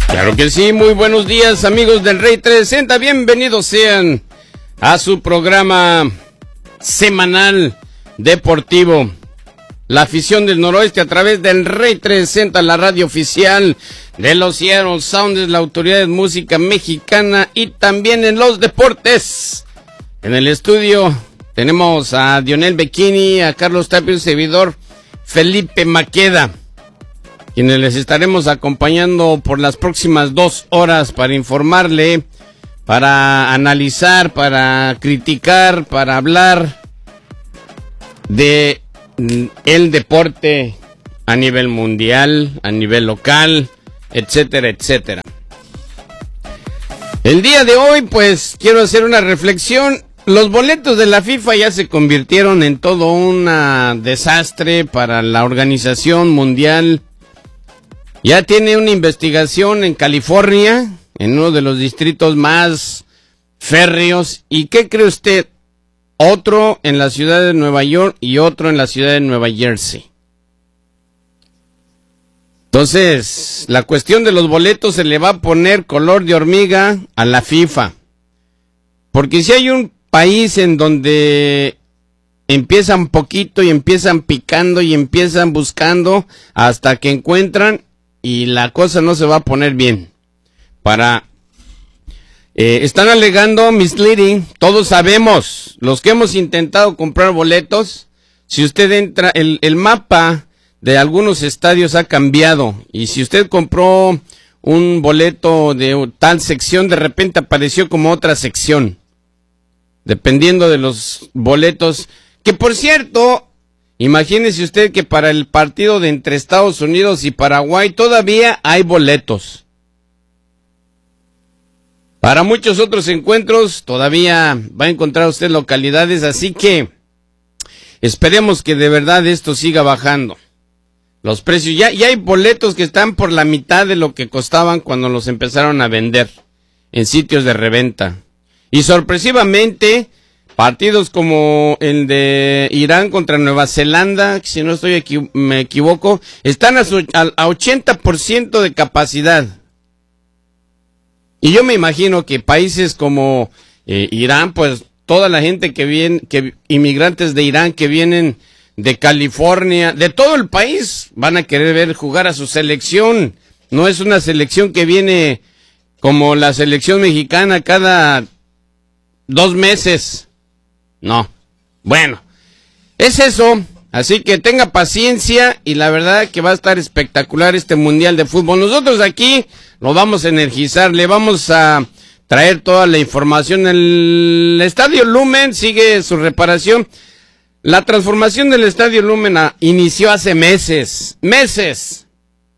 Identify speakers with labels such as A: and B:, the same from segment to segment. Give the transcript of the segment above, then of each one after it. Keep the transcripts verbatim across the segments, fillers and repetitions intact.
A: Claro que sí, muy buenos días amigos del Rey trescientos sesenta, bienvenidos sean a su programa semanal deportivo. La afición del noroeste a través del Rey trescientos sesenta, la radio oficial de los Seattle Sounders, la autoridad de música mexicana y también en los deportes. En el estudio tenemos a Dionel Becchini, a Carlos Tapio, servidor Felipe Maqueda, quienes les estaremos acompañando por las próximas dos horas para informarle, para analizar, para criticar, para hablar de el deporte a nivel mundial, a nivel local, etcétera, etcétera. El día de hoy, pues, quiero hacer una reflexión. Los boletos de la FIFA ya se convirtieron en todo un desastre para la organización mundial. Ya tiene una investigación en California, en uno de los distritos más férreos. ¿Y qué cree usted? Otro en la ciudad de Nueva York y otro en la ciudad de Nueva Jersey. Entonces, la cuestión de los boletos se le va a poner color de hormiga a la FIFA. Porque si hay un país en donde empiezan poquito y empiezan picando y empiezan buscando hasta que encuentran y la cosa no se va a poner bien. Para... Eh, están alegando misleading, todos sabemos, los que hemos intentado comprar boletos, si usted entra, el, el mapa de algunos estadios ha cambiado, y si usted compró un boleto de tal sección, de repente apareció como otra sección, dependiendo de los boletos, que por cierto, imagínese usted que para el partido de entre Estados Unidos y Paraguay todavía hay boletos. Para muchos otros encuentros todavía va a encontrar usted localidades, así que esperemos que de verdad esto siga bajando. Los precios, ya, ya hay boletos que están por la mitad de lo que costaban cuando los empezaron a vender en sitios de reventa. Y sorpresivamente, partidos como el de Irán contra Nueva Zelanda, si no estoy equi- me equivoco, están a, su, a, a ochenta por ciento de capacidad. Y yo me imagino que países como eh, Irán, pues toda la gente que viene, que inmigrantes de Irán que vienen de California, de todo el país, van a querer ver jugar a su selección. No es una selección que viene como la selección mexicana cada dos meses. No. Bueno, es eso. Así que tenga paciencia y la verdad que va a estar espectacular este Mundial de Fútbol. Nosotros aquí lo vamos a energizar, le vamos a traer toda la información. El Estadio Lumen sigue su reparación. La transformación del Estadio Lumen a, inició hace meses, meses.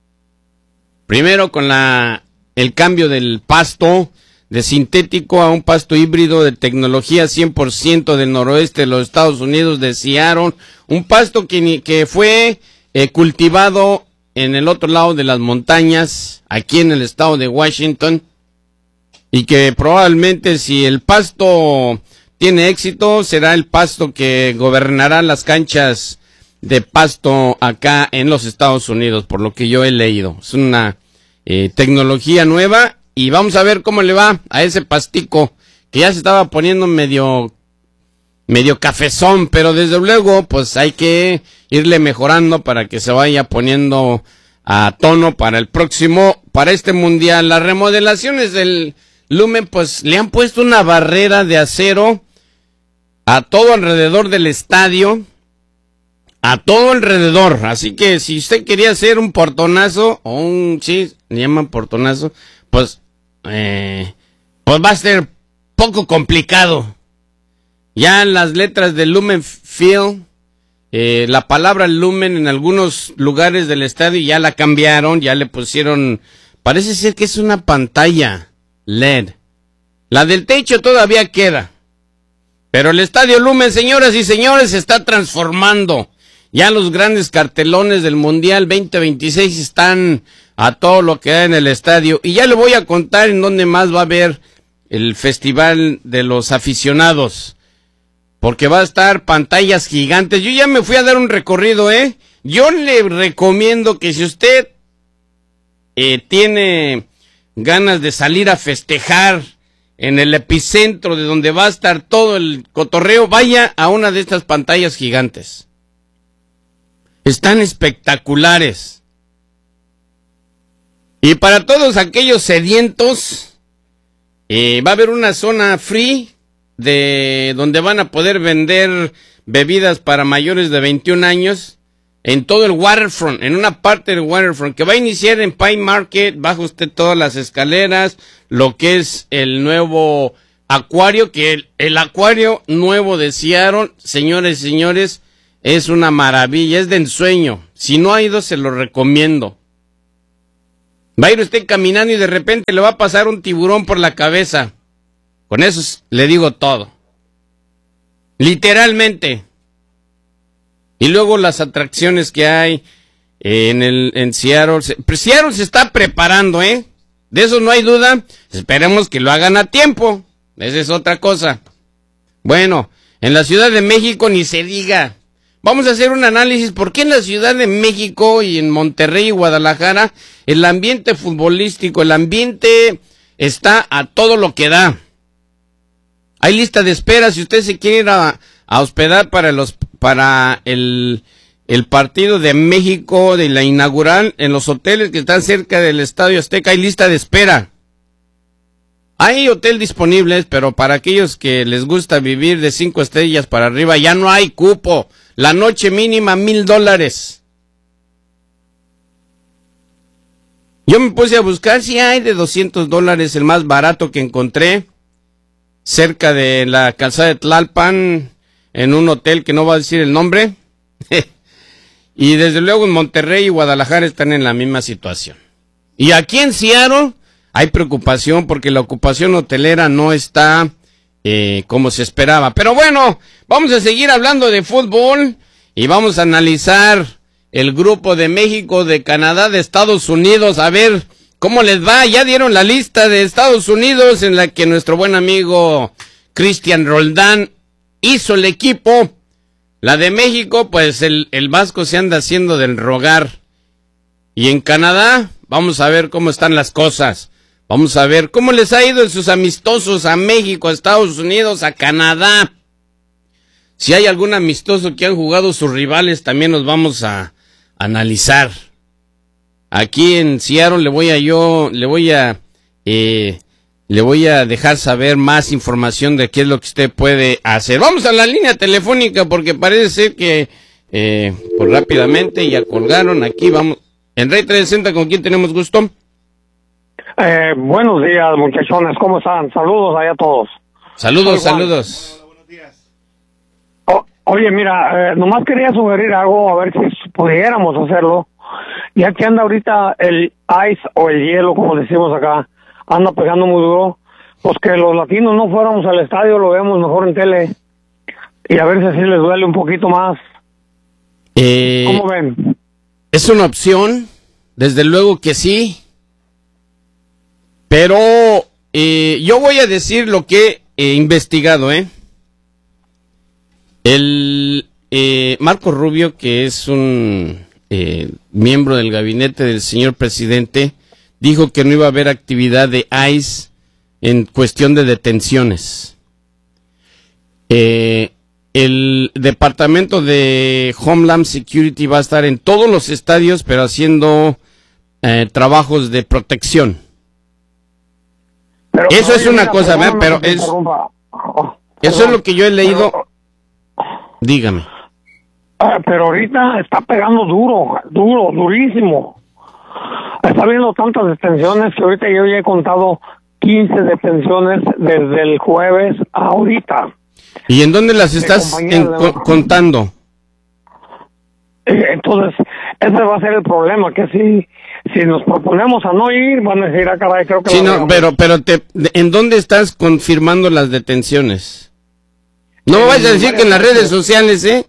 A: Primero con la el cambio del pasto de sintético a un pasto híbrido de tecnología cien por ciento del noroeste de los Estados Unidos, de Seattle, un pasto que, que fue eh, cultivado en el otro lado de las montañas, aquí en el estado de Washington, y que probablemente si el pasto tiene éxito, será el pasto que gobernará las canchas de pasto acá en los Estados Unidos, por lo que yo he leído. Es una eh, tecnología nueva. Y vamos a ver cómo le va a ese pastico que ya se estaba poniendo medio, medio cafezón, pero desde luego pues hay que irle mejorando para que se vaya poniendo a tono para el próximo, para este mundial. Las remodelaciones del Lumen pues le han puesto una barrera de acero a todo alrededor del estadio, a todo alrededor, así que si usted quería hacer un portonazo, o un, sí, le llaman portonazo, pues... Eh, pues va a ser poco complicado. Ya las letras de Lumen Field, eh, la palabra Lumen en algunos lugares del estadio ya la cambiaron, ya le pusieron, parece ser que es una pantalla L E D. La del techo todavía queda, pero el Estadio Lumen, señoras y señores, se está transformando. Ya los grandes cartelones del Mundial veinte veintiséis están a todo lo que hay en el estadio. Y ya le voy a contar en dónde más va a haber el Festival de los Aficionados. Porque va a estar pantallas gigantes. Yo ya me fui a dar un recorrido, ¿eh? Yo le recomiendo que si usted eh, tiene ganas de salir a festejar en el epicentro de donde va a estar todo el cotorreo, vaya a una de estas pantallas gigantes. Están espectaculares. Y para todos aquellos sedientos, eh, va a haber una zona free de donde van a poder vender bebidas para mayores de veintiún años en todo el waterfront, en una parte del waterfront que va a iniciar en Pine Market. Baja usted todas las escaleras, lo que es el nuevo acuario, que el, el acuario nuevo de Seattle, señores y señores, es una maravilla, es de ensueño. Si no ha ido, se lo recomiendo. Va a ir usted caminando y de repente le va a pasar un tiburón por la cabeza. Con eso le digo todo. Literalmente. Y luego las atracciones que hay en el en Seattle. Seattle se está preparando, ¿eh? De eso no hay duda. Esperemos que lo hagan a tiempo. Esa es otra cosa. Bueno, en la Ciudad de México ni se diga. Vamos a hacer un análisis por qué en la Ciudad de México y en Monterrey y Guadalajara el ambiente futbolístico, el ambiente está a todo lo que da. Hay lista de espera si usted se quiere ir a, a hospedar para los para el, el partido de México de la inaugural en los hoteles que están cerca del Estadio Azteca. Hay lista de espera. Hay hotel disponibles, pero para aquellos que les gusta vivir de cinco estrellas para arriba ya no hay cupo. La noche mínima mil dólares. Yo me puse a buscar si hay de doscientos dólares, el más barato que encontré, cerca de la calzada de Tlalpan, en un hotel que no va a decir el nombre. Y desde luego en Monterrey y Guadalajara están en la misma situación. Y aquí en Seattle hay preocupación porque la ocupación hotelera no está eh, como se esperaba. Pero bueno, vamos a seguir hablando de fútbol y vamos a analizar el grupo de México, de Canadá, de Estados Unidos, a ver cómo les va. Ya dieron la lista de Estados Unidos en la que nuestro buen amigo Cristian Roldán hizo el equipo. La de México, pues el, el Vasco se anda haciendo del rogar. Y en Canadá, vamos a ver cómo están las cosas. Vamos a ver cómo les ha ido en sus amistosos a México, a Estados Unidos, a Canadá. Si hay algún amistoso que han jugado sus rivales, también nos vamos a analizar. Aquí en Seattle le voy a yo, le voy a, eh, le voy a dejar saber más información de qué es lo que usted puede hacer. Vamos a la línea telefónica porque parece ser que, eh, pues rápidamente ya colgaron. Aquí vamos. En Rey trescientos sesenta, ¿con quién tenemos gusto?
B: Eh, buenos días, muchachones, ¿cómo están? Saludos allá a todos.
A: Saludos, saludos.
C: Hola, buenos días.
B: O, oye, mira, eh, nomás quería sugerir algo, a ver si pudiéramos hacerlo. Ya que anda ahorita el ice o el hielo, como decimos acá, anda pegando muy duro, pues que los latinos no fuéramos al estadio, lo vemos mejor en tele. Y a ver si así les duele un poquito más.
A: Eh,
B: ¿Cómo ven?
A: Es una opción, desde luego que sí. Pero eh, yo voy a decir lo que he investigado, ¿eh? El eh, Marco Rubio, que es un eh, miembro del gabinete del señor presidente, dijo que no iba a haber actividad de ICE en cuestión de detenciones. Eh, el Departamento de Homeland Security va a estar en todos los estadios, pero haciendo eh, trabajos de protección.
B: Pero,
A: Eso
B: oye,
A: es una
B: mira,
A: cosa, ¿verdad?
B: perdóname
A: Pero
B: que te
A: es,
B: interrumpa. Oh,
A: eso es
B: perdón.
A: lo que yo he leído.
B: Pero,
A: Dígame.
B: ah, pero ahorita está pegando duro, duro, durísimo. Está habiendo tantas detenciones que ahorita yo ya he contado quince detenciones desde el jueves a ahorita.
A: ¿Y en dónde las estás en, co- contando?
B: Eh, Entonces, ese va a ser el problema, que si si nos proponemos a no ir, van a decir, ah, caray, creo que...
A: Sí,
B: la
A: no,
B: regamos.
A: pero, pero te, ¿en dónde estás confirmando las detenciones? No me vayas a decir que en las redes sociales, ¿eh?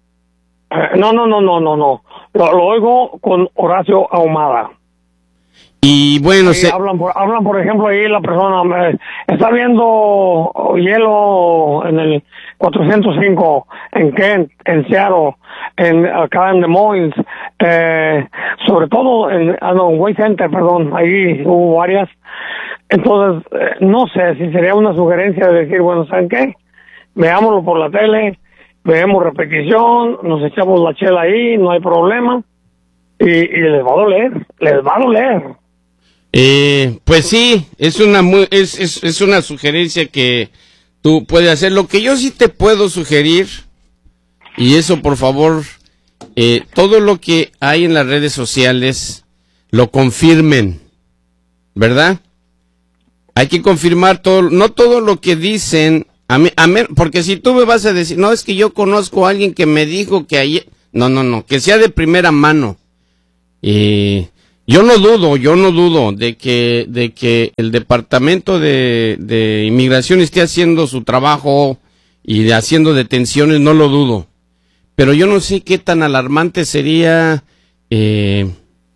B: Eh, No, no, no, no, no, no. Lo, lo oigo con Horacio Ahumada.
A: Y bueno,
B: sí,
A: se...
B: hablan, por, hablan, por ejemplo, ahí la persona, eh, está viendo hielo en el cuatrocientos cinco, en Kent, en Seattle, en, acá en Des Moines, eh, sobre todo en, ah, no, en Way Center, perdón, ahí hubo varias. Entonces, eh, no sé si sería una sugerencia de decir, bueno, ¿saben qué? Veámoslo por la tele, veamos repetición, nos echamos la chela ahí, no hay problema, y, y les va a doler, les va a doler.
A: Eh, pues sí, es una muy, es, es, es una sugerencia que tú puedes hacer. Lo que yo sí te puedo sugerir, y eso por favor, eh, todo lo que hay en las redes sociales, lo confirmen, ¿verdad? Hay que confirmar todo, no todo lo que dicen, a mí, a mí, porque si tú me vas a decir, no, es que yo conozco a alguien que me dijo que ayer, no, no, no, que sea de primera mano. Y yo no dudo, yo no dudo de que, de que el Departamento de, de Inmigración esté haciendo su trabajo y de haciendo detenciones, no lo dudo. Pero yo no sé qué tan alarmante sería eh,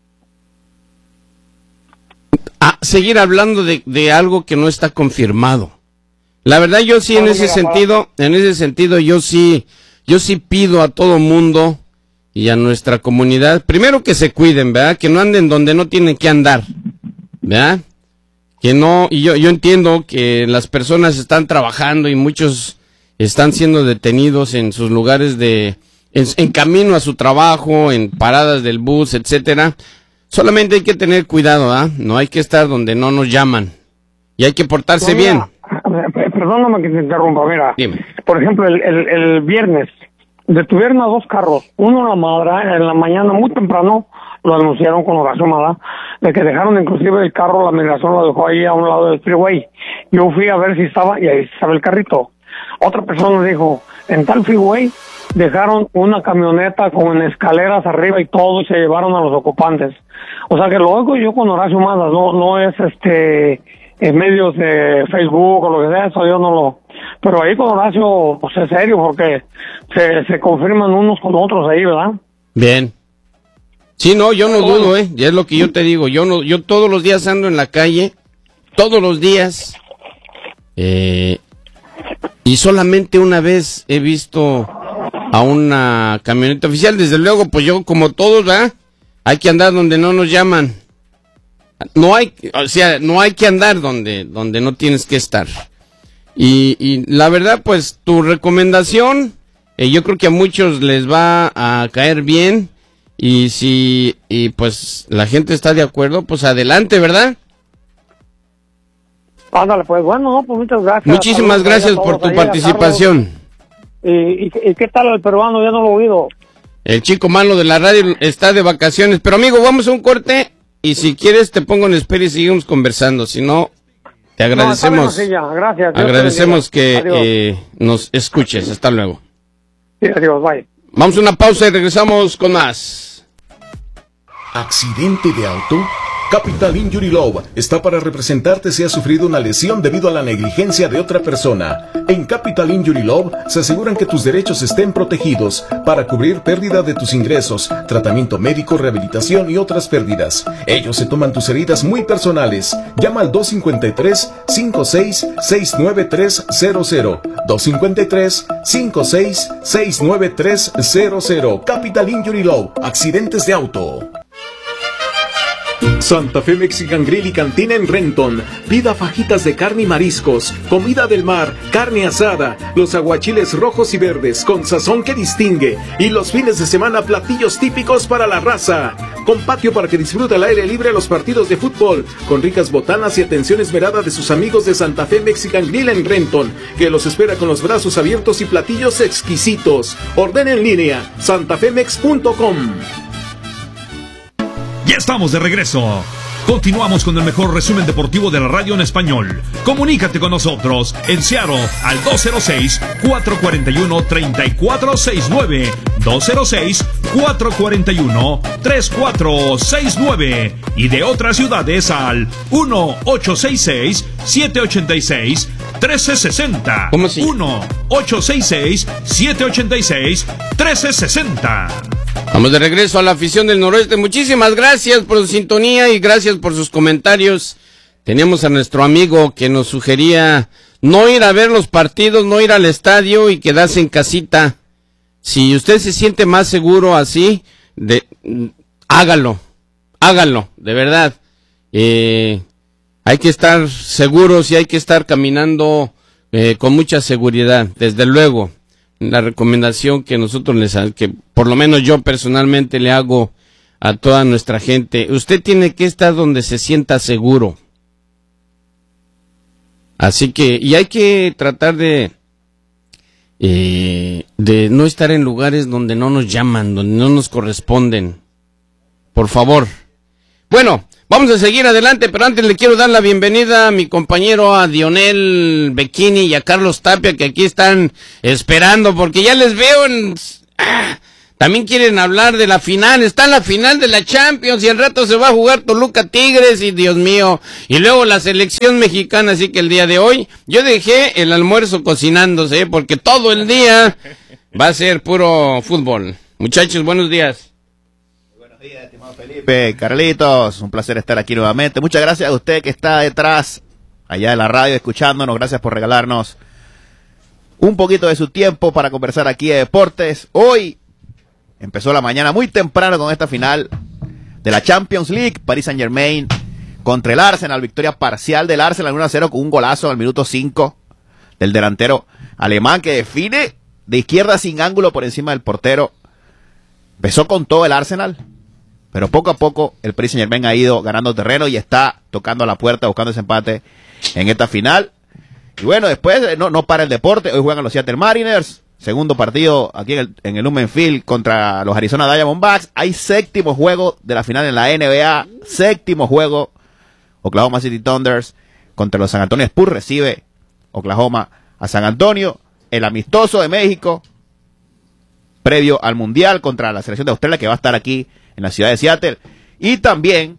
A: a seguir hablando de, de algo que no está confirmado. La verdad, yo sí en ese sentido, en ese sentido, yo sí, yo sí pido a todo mundo y a nuestra comunidad, primero que se cuiden, ¿verdad? Que no anden donde no tienen que andar, ¿verdad? Que no, y yo, yo entiendo que las personas están trabajando y muchos están siendo detenidos en sus lugares de, en, en camino a su trabajo, en paradas del bus, etcétera. Solamente hay que tener cuidado, ¿ah? No hay que estar donde no nos llaman. Y hay que portarse no, mira, bien.
B: Perdóname que te interrumpa, mira.
A: Dime.
B: Por ejemplo, el, el, el viernes detuvieron a dos carros. Uno en la madra, en la mañana muy temprano, lo anunciaron con Horacio Mada, de que dejaron inclusive el carro, la migración lo dejó ahí a un lado del freeway. Yo fui a ver si estaba, y ahí estaba el carrito. Otra persona dijo, en tal freeway dejaron una camioneta con escaleras arriba y todo, y se llevaron a los ocupantes. O sea que lo oigo yo con Horacio Mada, no, no es este... en medios de Facebook o lo que sea, eso yo no lo... Pero ahí con Horacio, pues es serio, porque se, se confirman unos con otros ahí, ¿verdad?
A: Bien. Sí, no, yo no Pero dudo, bueno. ¿eh? Ya es lo que yo te digo. Yo no, yo todos los días ando en la calle, todos los días, eh, y solamente una vez he visto a una camioneta oficial. Desde luego, pues yo, como todos, ¿verdad? Hay que andar donde no nos llaman. No hay, o sea, no hay que andar donde, donde no tienes que estar. Y, y la verdad, pues, tu recomendación, eh, yo creo que a muchos les va a caer bien. Y si, y pues, la gente está de acuerdo, pues adelante, ¿verdad?
B: Ándale, pues, bueno, no, pues muchas gracias.
A: Muchísimas Saludos gracias por tu participación.
B: ¿Y, y, ¿Y qué tal el peruano? Ya no lo he oído.
A: El chico malo de la radio está de vacaciones. Pero, amigo, vamos a un corte. Y si quieres te pongo en espera y seguimos conversando, si no, te agradecemos. No,
B: ya. Gracias.
A: Agradecemos que eh, nos escuches. Hasta luego.
B: Sí, adiós, bye.
A: Vamos a una pausa y regresamos con más.
C: ¿Accidente de auto? Capital Injury Law está para representarte si has sufrido una lesión debido a la negligencia de otra persona. En Capital Injury Law se aseguran que tus derechos estén protegidos para cubrir pérdida de tus ingresos, tratamiento médico, rehabilitación y otras pérdidas. Ellos se toman tus heridas muy personales. Llama al dos cinco tres, cinco seis, seis nueve tres cero cero. dos cinco tres, cinco seis, seis nueve tres cero cero. Capital Injury Law. Accidentes de auto. Santa Fe Mexican Grill y Cantina en Renton. Pida fajitas de carne y mariscos, comida del mar, carne asada, los aguachiles rojos y verdes con sazón que distingue, y los fines de semana platillos típicos para la raza. Con patio para que disfrute al aire libre los partidos de fútbol, con ricas botanas y atención esmerada de sus amigos de Santa Fe Mexican Grill en Renton, que los espera con los brazos abiertos y platillos exquisitos. Ordena en línea, santafemex punto com.
D: Ya estamos de regreso. Continuamos con el mejor resumen deportivo de la radio en español. Comunícate con nosotros en Seattle al dos cero seis, cuatro cuatro uno, tres cuatro seis nueve, dos cero seis, cuatro cuatro uno, tres cuatro seis nueve y de otras ciudades al uno ocho seis seis, siete ocho seis, uno tres seis cero.
A: ¿Cómo si?
D: uno ocho seis seis, siete ocho seis, uno tres seis cero.
A: Vamos de regreso a la afición del noroeste. Muchísimas gracias por su sintonía y gracias por sus comentarios. Teníamos a nuestro amigo que nos sugería no ir a ver los partidos, no ir al estadio y quedarse en casita. Si usted se siente más seguro así, de, hágalo, hágalo, de verdad. Eh, hay que estar seguros y hay que estar caminando eh, con mucha seguridad, desde luego. La recomendación que nosotros les, que por lo menos yo personalmente le hago a toda nuestra gente, usted tiene que estar donde se sienta seguro. Así que, y hay que tratar de, eh, de no estar en lugares donde no nos llaman, donde no nos corresponden. Por favor. Bueno, vamos a seguir adelante, pero antes le quiero dar la bienvenida a mi compañero, a Dionel Becchini y a Carlos Tapia, que aquí están esperando, porque ya les veo en... ¡Ah! También quieren hablar de la final, está en la final de la Champions y al rato se va a jugar Toluca Tigres y Dios mío, y luego la selección mexicana, así que el día de hoy yo dejé el almuerzo cocinándose, ¿eh? Porque todo el día va a ser puro fútbol. Muchachos, buenos días.
E: Buenos días, estimado Felipe, Carlitos, un placer estar aquí nuevamente. Muchas gracias a usted que está detrás, allá de la radio, escuchándonos, gracias por regalarnos un poquito de su tiempo para conversar aquí de deportes. Hoy empezó la mañana muy temprano con esta final de la Champions League. Paris Saint-Germain contra el Arsenal. Victoria parcial del Arsenal uno a cero con un golazo al minuto cinco del delantero alemán que define de izquierda sin ángulo por encima del portero. Empezó con todo el Arsenal, pero poco a poco el Paris Saint-Germain ha ido ganando terreno y está tocando a la puerta buscando ese empate en esta final. Y bueno, después no, no para el deporte. Hoy juegan los Seattle Mariners. Segundo partido aquí en el, en el Lumen Field contra los Arizona Diamondbacks. Hay séptimo juego de la final en la N B A. Séptimo juego. Oklahoma City Thunders contra los San Antonio Spurs. Recibe Oklahoma a San Antonio. El amistoso de México, previo al Mundial contra la selección de Australia, que va a estar aquí en la ciudad de Seattle. Y también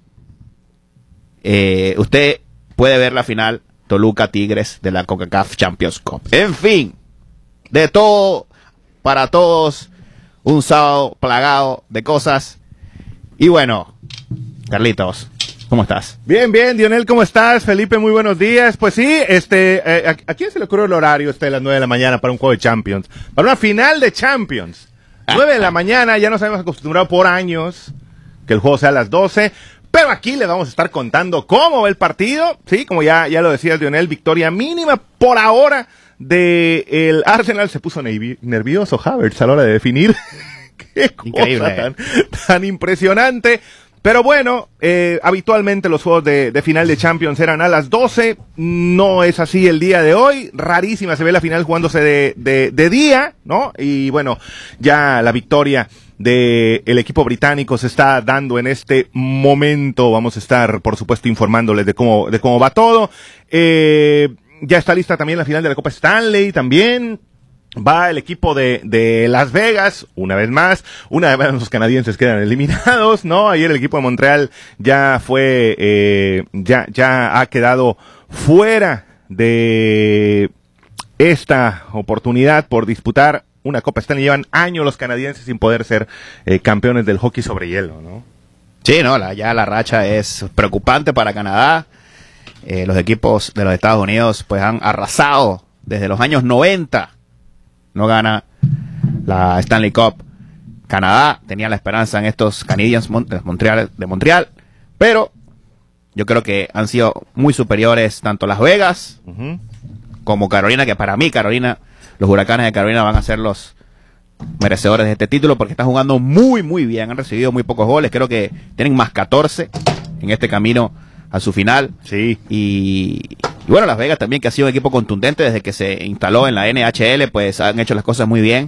E: eh, usted puede ver la final Toluca Tigres de la CONCACAF Champions Cup. En fin. De todo, para todos, un sábado plagado de cosas. Y bueno, Carlitos, ¿cómo estás?
F: Bien, bien, Dionel, ¿cómo estás? Felipe, muy buenos días. Pues sí, este, eh, ¿a, ¿a quién se le ocurrió el horario este de las nueve de la mañana para un juego de Champions? Para una final de Champions. nueve de la mañana, ya nos hemos acostumbrado por años que el juego sea a las doce. Pero aquí le vamos a estar contando cómo va el partido. Sí, como ya, ya lo decía Dionel, victoria mínima por ahora de el Arsenal. Se puso nervioso Havertz a la hora de definir. Qué cosa Increíble, tan, eh. tan impresionante. Pero bueno, eh, habitualmente los juegos de, de final de Champions eran a las doce. No es así el día de hoy. Rarísima se ve la final jugándose de, de, de día, ¿no? Y bueno, ya la victoria de el equipo británico se está dando en este momento. Vamos a estar, por supuesto, informándoles de cómo, de cómo va todo. Eh, ya está lista también la final de la Copa Stanley, también. Va el equipo de, de Las Vegas, una vez más, una vez más los canadienses quedan eliminados, ¿no? Ayer el equipo de Montreal ya fue, eh, ya, ya ha quedado fuera de esta oportunidad por disputar una Copa Stanley. Llevan años los canadienses sin poder ser eh, campeones del hockey sobre hielo, ¿no?
E: Sí, no, la, ya la racha es preocupante para Canadá. Eh, los equipos de los Estados Unidos pues han arrasado desde los años noventa. No gana la Stanley Cup. Canadá tenía la esperanza en estos Canadiens de Montreal, de Montreal, pero yo creo que han sido muy superiores tanto Las Vegas uh-huh. como Carolina, que para mí Carolina, los Huracanes de Carolina van a ser los merecedores de este título porque están jugando muy muy bien, han recibido muy pocos goles, creo que tienen más catorce en este camino a su final.
F: Sí.
E: Y, y bueno, Las Vegas también, que ha sido un equipo contundente desde que se instaló en la N H L, pues han hecho las cosas muy bien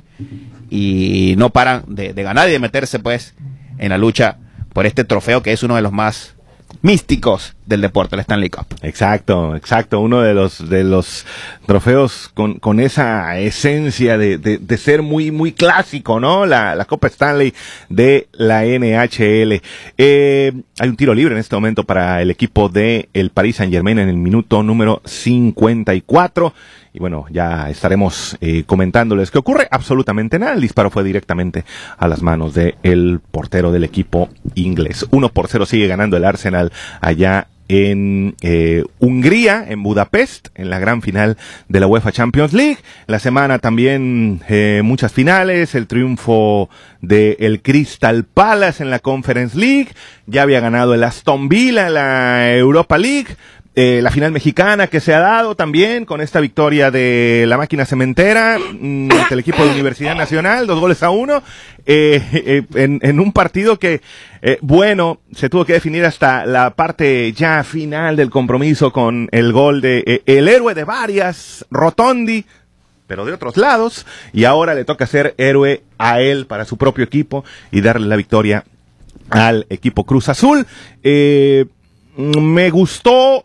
E: y no paran de, de ganar y de meterse pues en la lucha por este trofeo que es uno de los más místicos del deporte, el Stanley Cup.
F: Exacto, exacto, uno de los de los trofeos con, con esa esencia de, de, de ser muy muy clásico, ¿no? La, la Copa Stanley de la N H L. Eh, hay un tiro libre en este momento para el equipo de el Paris Saint-Germain en el minuto número cincuenta y cuatro. Y bueno, ya estaremos eh, comentándoles que ocurre absolutamente nada. El disparo fue directamente a las manos del portero del equipo inglés. Uno por cero sigue ganando el Arsenal allá en eh, Hungría, en Budapest, en la gran final de la UEFA Champions League. La semana también eh, muchas finales, el triunfo de el Crystal Palace en la Conference League, ya había ganado el Aston Villa en la Europa League. Eh, la final mexicana que se ha dado también con esta victoria de la máquina cementera mmm, ante el equipo de Universidad Nacional, dos goles a uno, eh, eh, en, en un partido que, eh, bueno, se tuvo que definir hasta la parte ya final del compromiso con el gol de eh, el héroe de varias, Rotondi, pero de otros lados, y ahora le toca ser héroe a él para su propio equipo y darle la victoria al equipo Cruz Azul. Eh, me gustó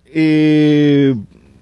F: Eh,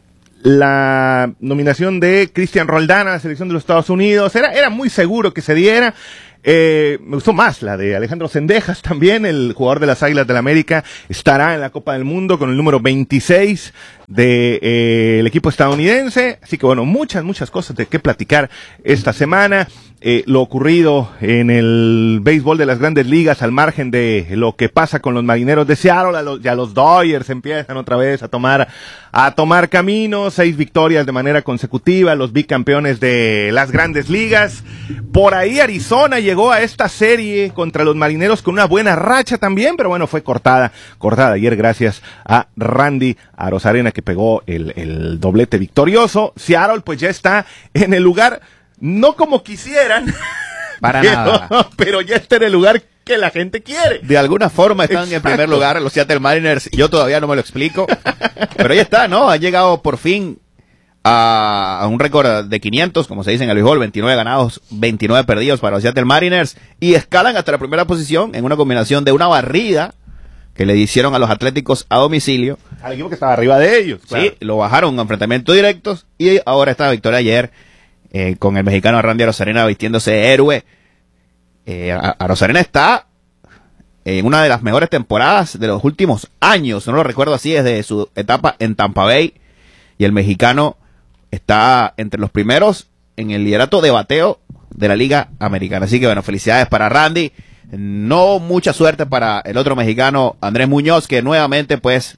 F: la nominación de Cristian Roldán a la selección de los Estados Unidos. Era, era muy seguro que se diera. Eh, me gustó más la de Alejandro Zendejas también, el jugador de las Águilas del América, estará en la Copa del Mundo con el número veintiséis de eh, el equipo estadounidense. Así que bueno, muchas, muchas cosas de qué platicar esta semana. Eh, lo ocurrido en el béisbol de las Grandes Ligas, al margen de lo que pasa con los Marineros de Seattle, a los, ya los Dodgers empiezan otra vez a tomar a tomar camino, seis victorias de manera consecutiva, los bicampeones de las Grandes Ligas. Por ahí Arizona llegó a esta serie contra los Marineros con una buena racha también, pero bueno, fue cortada, cortada ayer gracias a Randy Arozarena, que pegó el, el doblete victorioso. Seattle pues ya está en el lugar, no como quisieran,
E: para
F: pero,
E: nada,
F: pero ya está en el lugar que la gente quiere.
E: De alguna forma están
F: Exacto.
E: en primer lugar los Seattle Mariners. Yo todavía no me lo explico, pero ahí está, ¿no? Han llegado por fin a, a un récord de quinientos, como se dice en el béisbol, veintinueve ganados, veintinueve perdidos para los Seattle Mariners, y escalan hasta la primera posición en una combinación de una barrida que le hicieron a los Atléticos a domicilio.
F: Al equipo que estaba arriba de ellos. Claro.
E: Sí, lo bajaron a enfrentamientos directos, y ahora esta victoria ayer eh, con el mexicano Randy Arozarena vistiéndose de héroe. Eh, Arozarena está en una de las mejores temporadas de los últimos años, no lo recuerdo así, desde su etapa en Tampa Bay, y el mexicano está entre los primeros en el liderato de bateo de la Liga Americana. Así que bueno, felicidades para Randy. No mucha suerte para el otro mexicano, Andrés Muñoz, que nuevamente pues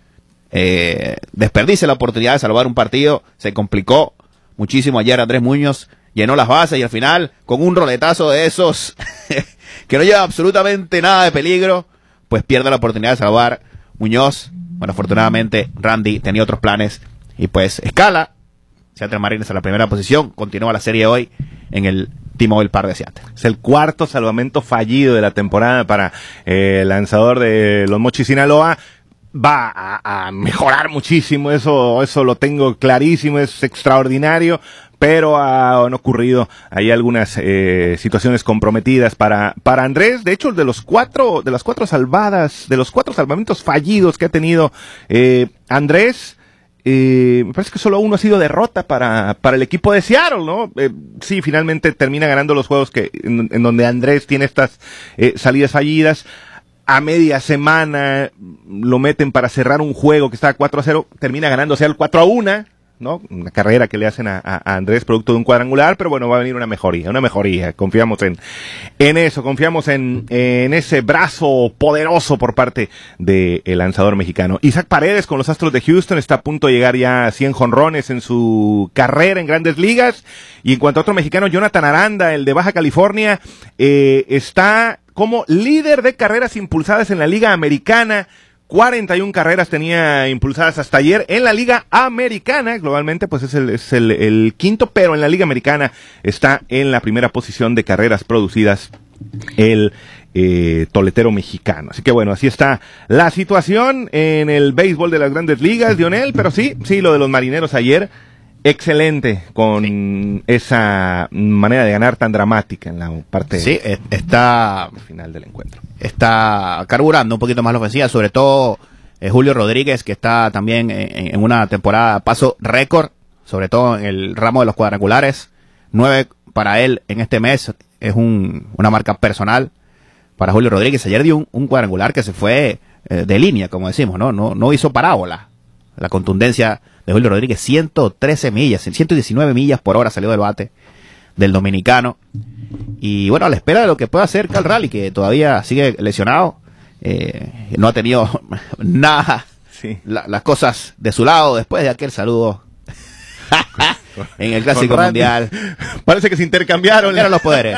E: eh, desperdicia la oportunidad de salvar un partido. Se complicó muchísimo ayer Andrés Muñoz, llenó las bases y al final, con un roletazo de esos que no lleva absolutamente nada de peligro, pues pierde la oportunidad de salvar Muñoz. Bueno, afortunadamente Randy tenía otros planes y pues escala. Seattle Mariners en la primera posición, continúa la serie hoy en el T-Mobile Park de Seattle.
F: Es el cuarto salvamento fallido de la temporada para eh, el lanzador de los Mochis Sinaloa. Va a, a mejorar muchísimo, eso, eso lo tengo clarísimo, es extraordinario, pero han ocurrido ahí algunas eh, situaciones comprometidas para, para Andrés. De hecho, de los cuatro, de las cuatro salvadas, de los cuatro salvamentos fallidos que ha tenido eh, Andrés, Eh, me parece que solo uno ha sido derrota para, para el equipo de Seattle, ¿no? Eh, sí, finalmente termina ganando los juegos que, en, en donde Andrés tiene estas eh, salidas fallidas. A media semana lo meten para cerrar un juego que está cuatro a cero, termina ganando Seattle cuatro a uno, ¿no? Una carrera que le hacen a, a Andrés producto de un cuadrangular, pero bueno, va a venir una mejoría, una mejoría. Confiamos en, en eso, confiamos en, en ese brazo poderoso por parte del lanzador mexicano. Isaac Paredes con los Astros de Houston está a punto de llegar ya a cien jonrones en su carrera en Grandes Ligas. Y en cuanto a otro mexicano, Jonathan Aranda, el de Baja California, eh, está como líder de carreras impulsadas en la Liga Americana. cuarenta y una carreras tenía impulsadas hasta ayer en la Liga Americana. Globalmente pues es el, es el, el quinto, pero en la Liga Americana está en la primera posición de carreras producidas el eh, toletero mexicano. Así que bueno, así está la situación en el béisbol de las Grandes Ligas, Lionel. Pero sí, sí, lo de los Marineros ayer, excelente con sí. esa manera de ganar tan dramática en la parte
E: sí, está
F: final del encuentro.
E: Está carburando un poquito más la ofensiva, sobre todo Eh, Julio Rodríguez, que está también en, en una temporada paso récord, sobre todo en el ramo de los cuadrangulares. Nueve para él en este mes es un, una marca personal para Julio Rodríguez. Ayer dio un, un cuadrangular que se fue eh, de línea, como decimos, ¿no? No, no hizo parábola. La contundencia de Julio Rodríguez, ciento trece millas, ciento diecinueve millas por hora salió del bate del dominicano. Y bueno, a la espera de lo que pueda hacer Cal Raleigh, que todavía sigue lesionado. Eh, no ha tenido nada, sí. la, las cosas de su lado después de aquel saludo en el Clásico Mundial.
F: Parece que se intercambiaron
E: eran los poderes.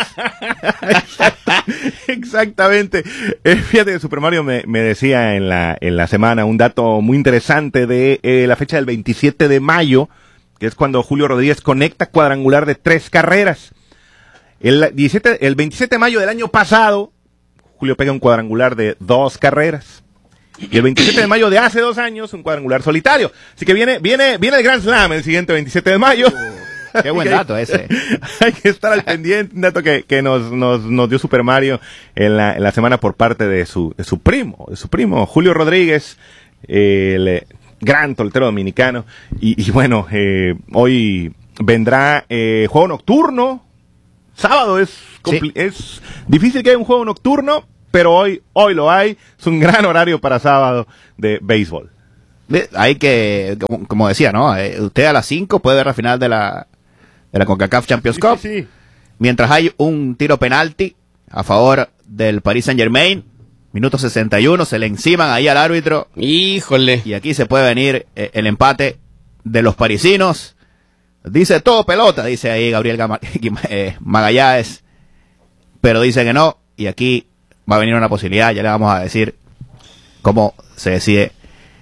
F: Exactamente. Eh, fíjate que Super Mario me, me decía en la, en la semana un dato muy interesante de eh, la fecha del veintisiete de mayo, que es cuando Julio Rodríguez conecta cuadrangular de tres carreras. El, diecisiete, el veintisiete de mayo del año pasado, Julio pega un cuadrangular de dos carreras. Y el veintisiete de mayo de hace dos años, un cuadrangular solitario. Así que viene, viene, viene el Grand Slam el siguiente veintisiete de mayo.
E: Uh, qué buen dato ese.
F: Hay que estar al pendiente. Un dato que, que nos, nos, nos dio Super Mario en la, en la semana por parte de su, de su primo, de su primo, Julio Rodríguez, eh, el gran toltero dominicano. Y, y bueno, eh, hoy vendrá eh, juego nocturno. Sábado es, sí. es difícil que haya un juego nocturno, pero hoy, hoy lo hay. Es un gran horario para sábado de béisbol.
E: Hay que, como, como decía, ¿no? Eh, usted a las cinco puede ver la final de la, de la CONCACAF Champions Cup. Sí, sí, sí. Mientras hay un tiro penalti a favor del Paris Saint-Germain, minuto sesenta y uno, se le enciman ahí al árbitro.
A: Híjole.
E: Y aquí se puede venir eh, el empate de los parisinos. Dice todo pelota, dice ahí Gabriel Gama, eh, Magallanes, pero dice que no, y aquí va a venir una posibilidad, ya le vamos a decir cómo se decide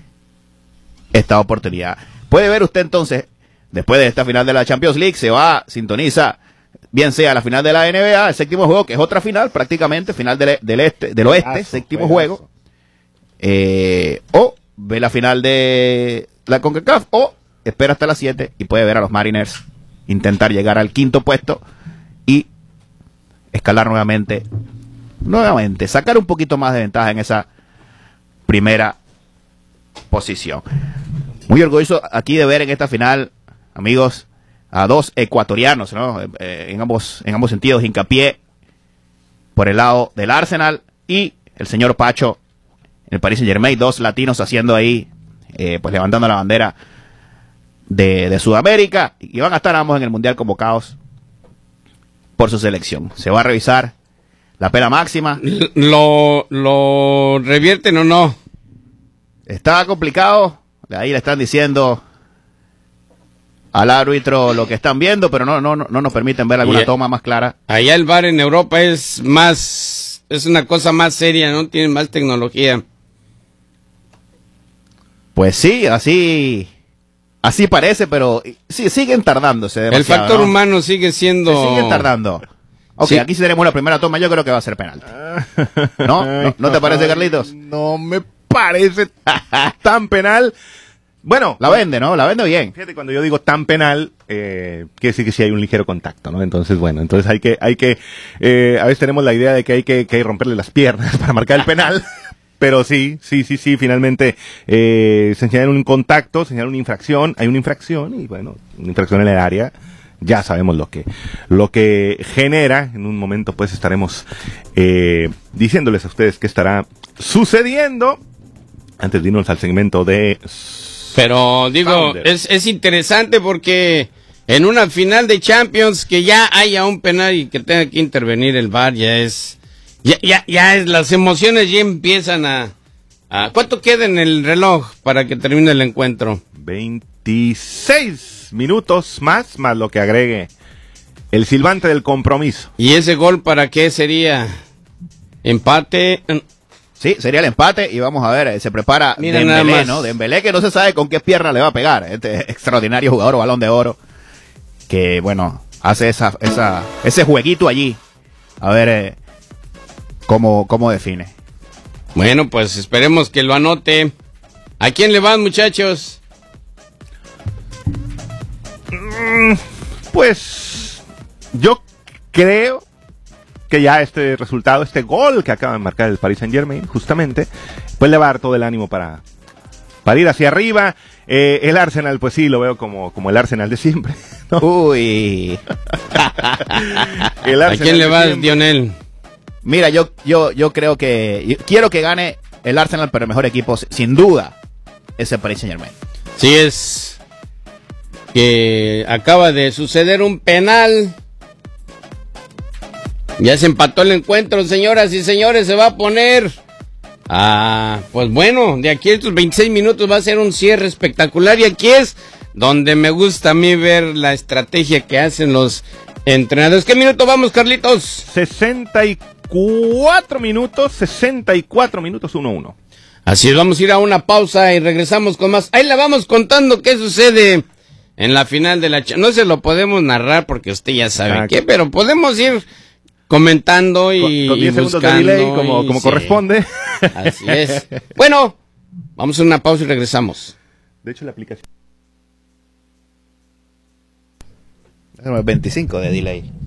E: esta oportunidad. Puede ver usted entonces, después de esta final de la Champions League, se va, sintoniza, bien sea la final de la N B A, el séptimo juego, que es otra final prácticamente, final del, del este, del oeste, pedazo, séptimo pedazo. juego, eh, o ve la final de la CONCACAF, o espera hasta las siete y puede ver a los Mariners intentar llegar al quinto puesto y escalar nuevamente, nuevamente, sacar un poquito más de ventaja en esa primera posición. Muy orgulloso aquí de ver en esta final, amigos, a dos ecuatorianos, ¿no? Eh, en ambos, en ambos sentidos, hincapié por el lado del Arsenal y el señor Pacho en el Paris Saint-Germain, dos latinos haciendo ahí, eh, pues levantando la bandera De, de Sudamérica, y van a estar ambos en el Mundial convocados por su selección. Se va a revisar la pena máxima.
A: ¿Lo, lo revierten o no?
E: Está complicado. Ahí le están diciendo al árbitro lo que están viendo, pero no, no, no nos permiten ver alguna y, toma más clara.
A: Allá el V A R en Europa es más, es una cosa más seria, ¿no? Tienen más tecnología.
E: Pues sí, así... Así parece, pero sí, siguen tardándose demasiado.
A: El factor
E: ¿no?
A: humano sigue siendo...
E: Se siguen tardando. Ok, sí. Aquí si tenemos la primera toma, yo creo que va a ser penalti. ¿No? ¿No, ¿no te parece, Carlitos?
F: No me parece tan penal. Bueno.
E: La vende, ¿no? La vende bien.
F: Fíjate, cuando yo digo tan penal, eh, quiere decir que sí hay un ligero contacto, ¿no? Entonces, bueno, entonces hay que, hay que, eh, a veces tenemos la idea de que hay que, que hay romperle las piernas para marcar el penal. Pero sí, sí, sí, sí, finalmente eh, se señala un contacto, se señala una infracción, hay una infracción y bueno, una infracción en el área, ya sabemos lo que lo que genera. En un momento pues estaremos eh, diciéndoles a ustedes qué estará sucediendo antes de irnos al segmento de...
A: Pero digo, es, es interesante porque en una final de Champions que ya haya un penal y que tenga que intervenir el V A R ya es... Ya, ya, ya es, las emociones ya empiezan a, a... ¿Cuánto queda en el reloj para que termine el encuentro?
F: veintiséis minutos más, más lo que agregue el silbante del compromiso.
A: ¿Y ese gol para qué sería? ¿Empate?
E: Sí, sería el empate y vamos a ver, se prepara Mira Dembélé, ¿no? Dembélé que no se sabe con qué pierna le va a pegar. Este extraordinario jugador, Balón de Oro, que bueno, hace esa, esa, ese jueguito allí. A ver... Eh, ¿Cómo, ¿Cómo define?
A: Bueno, pues esperemos que lo anote. ¿A quién le van, muchachos?
F: Mm, pues yo creo que ya este resultado, este gol que acaba de marcar el Paris Saint-Germain, justamente, pues le va a dar todo el ánimo para para ir hacia arriba. Eh, el Arsenal, pues sí, lo veo como, como el Arsenal de siempre, ¿no?
E: Uy.
F: El
A: ¿A quién le vas, Lionel?
E: Mira, yo, yo, yo creo que, yo quiero que gane el Arsenal, pero el mejor equipo, sin duda, es el Paris Saint-Germain.
A: Sí, es que acaba de suceder un penal. Ya se empató el encuentro, señoras y señores, se va a poner... Ah, pues bueno, de aquí a estos veintiséis minutos va a ser un cierre espectacular y aquí es donde me gusta a mí ver la estrategia que hacen los entrenadores. ¿Qué minuto vamos, Carlitos?
F: sesenta y cuatro minutos, sesenta y cuatro minutos, uno uno.
A: Así es, vamos a ir a una pausa y regresamos con más. Ahí la vamos contando qué sucede en la final de la... Ch- no se lo podemos narrar porque usted ya sabe
F: Ah,
A: qué, pero podemos ir comentando y
F: Con, con diez
A: y
F: segundos de
A: buscando
F: delay, como,
A: y
F: como
A: sí.
F: corresponde.
A: Así es. Bueno, vamos a una pausa y regresamos.
F: De hecho, la aplicación...
E: veinticinco de delay.